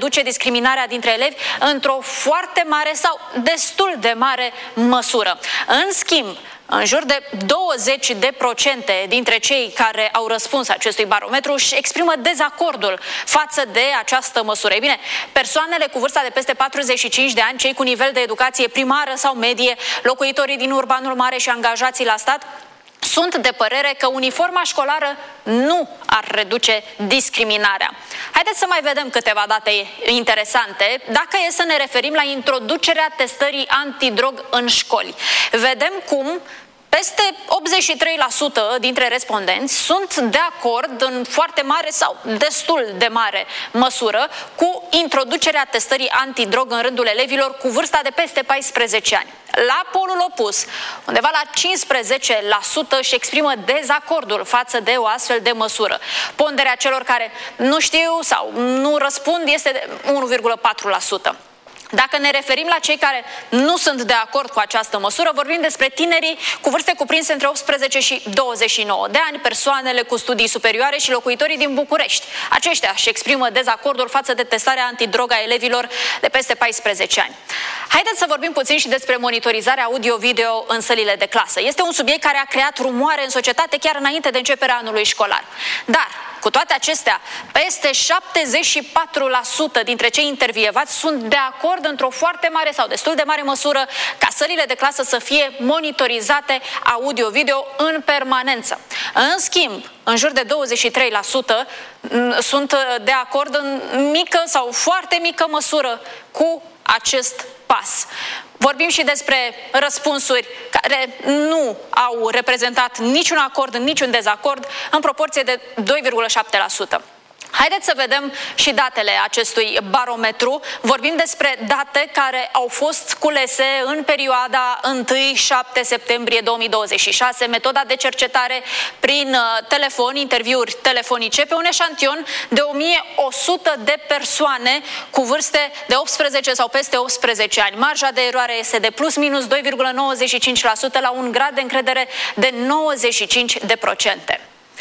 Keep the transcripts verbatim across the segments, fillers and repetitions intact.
reduce discriminarea dintre elevi într-o foarte mare sau destul de mare măsură. În schimb, în jur de douăzeci de procente dintre cei care au răspuns acestui barometru își exprimă dezacordul față de această măsură. Ei bine, persoanele cu vârsta de peste patruzeci și cinci de ani, cei cu nivel de educație primară sau medie, locuitorii din urbanul mare și angajații la stat, sunt de părere că uniforma școlară nu ar reduce discriminarea. Haideți să mai vedem câteva date interesante. Dacă e să ne referim la introducerea testării antidrog în școli, vedem cum peste optzeci și trei la sută dintre respondenți sunt de acord în foarte mare sau destul de mare măsură cu introducerea testării antidrog în rândul elevilor cu vârsta de peste paisprezece ani. La polul opus, undeva la cincisprezece la sută își exprimă dezacordul față de o astfel de măsură. Ponderea celor care nu știu sau nu răspund este de unu virgulă patru la sută. Dacă ne referim la cei care nu sunt de acord cu această măsură, vorbim despre tinerii cu vârste cuprinse între optsprezece și douăzeci și nouă de ani, persoanele cu studii superioare și locuitorii din București. Aceștia își exprimă dezacordul față de testarea antidrog a elevilor de peste paisprezece ani. Haideți să vorbim puțin și despre monitorizarea audio-video în sălile de clasă. Este un subiect care a creat rumoare în societate chiar înainte de începerea anului școlar. Dar, cu toate acestea, peste șaptezeci și patru la sută dintre cei intervievați sunt de acord într-o foarte mare sau destul de mare măsură ca sălile de clasă să fie monitorizate audio-video în permanență. În schimb, în jur de douăzeci și trei la sută sunt de acord în mică sau foarte mică măsură cu acest pas. Vorbim și despre răspunsuri care nu au reprezentat niciun acord, niciun dezacord, în proporție de doi virgulă șapte la sută. Haideți să vedem și datele acestui barometru. Vorbim despre date care au fost culese în perioada întâi șapte septembrie două mii douăzeci și șase, metoda de cercetare prin telefon, interviuri telefonice, pe un eșantion de o mie o sută de persoane cu vârste de optsprezece sau peste optsprezece ani. Marja de eroare este de plus minus doi virgulă nouăzeci și cinci la sută la un grad de încredere de nouăzeci și cinci la sută.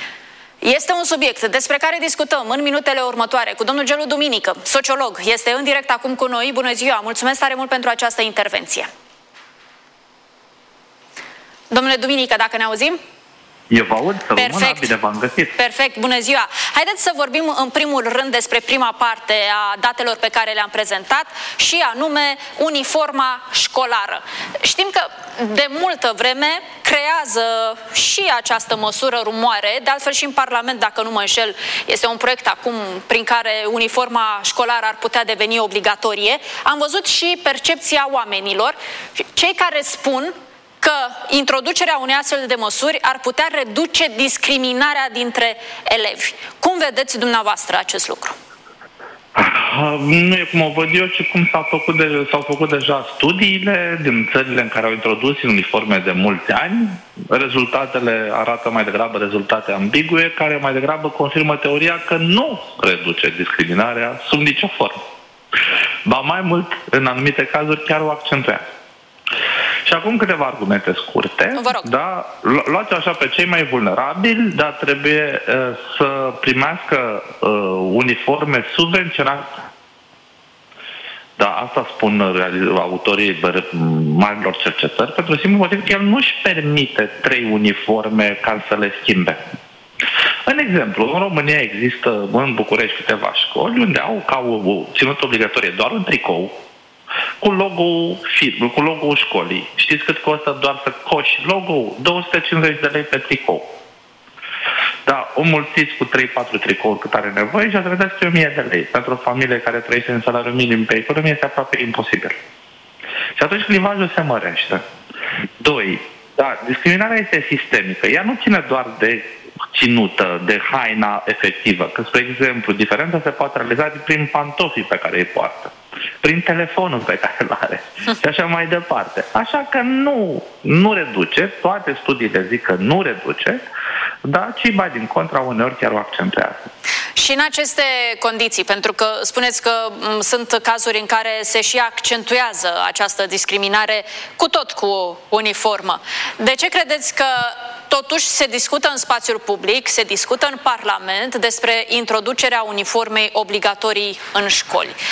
Este un subiect despre care discutăm în minutele următoare cu domnul Gelu Duminică, sociolog. Este în direct acum cu noi. Bună ziua! Mulțumesc tare mult pentru această intervenție. Domnule Duminică, dacă ne auzim? Eu vă aud, să rămână, bine v-am găsit. Perfect, bună ziua! Haideți să vorbim în primul rând despre prima parte a datelor pe care le-am prezentat și anume uniforma școlară. Știm că de multă vreme creează și această măsură rumoare, de altfel și în Parlament, dacă nu mă înșel, este un proiect acum prin care uniforma școlară ar putea deveni obligatorie. Am văzut și percepția oamenilor, cei care spun că introducerea unei astfel de măsuri ar putea reduce discriminarea dintre elevi. Cum vedeți dumneavoastră acest lucru? Nu e cum o văd eu, ci cum s-au făcut, de, s-au făcut deja studiile din țările în care au introdus uniforme de mulți ani. Rezultatele arată mai degrabă rezultate ambigue, care mai degrabă confirmă teoria că nu reduce discriminarea sub nicio formă. Ba mai mult, în anumite cazuri, chiar o accentuează. Și acum câteva argumente scurte. Da? Luați așa pe cei mai vulnerabili, dar trebuie uh, să primească uh, uniforme subvenționate. Da, asta spun autorii marilor cercetări, pentru simplu motiv că el nu-și permite trei uniforme ca să le schimbe. În exemplu, în România există în București câteva școli unde au ca o ținută obligatorie doar un tricou cu logo-ul firmei, cu logo-ul școlii. Știți cât costă doar să coși logo-ul? două sute cincizeci de lei pe tricou. Da, o mulțiți cu trei patru tricouri cât are nevoie și ați vedea o mie de lei. Pentru o familie care trăiește în salariu minim pe economie este aproape imposibil. Și atunci clivajul se mărește. Doi, da, discriminarea este sistemică. Ea nu ține doar de ținută, de haina efectivă. Că, spre exemplu, diferența se poate realiza prin pantofii pe care îi poartă, prin telefonul pe care îl are și așa mai departe. Așa că nu, nu reduce, toate studiile zic că nu reduce, dar ci mai din contra uneori chiar o accentuează. Și în aceste condiții, pentru că spuneți că sunt cazuri în care se și accentuează această discriminare cu tot cu uniformă, de ce credeți că totuși se discută în spațiul public, se discută în Parlament despre introducerea uniformei obligatorii în școli?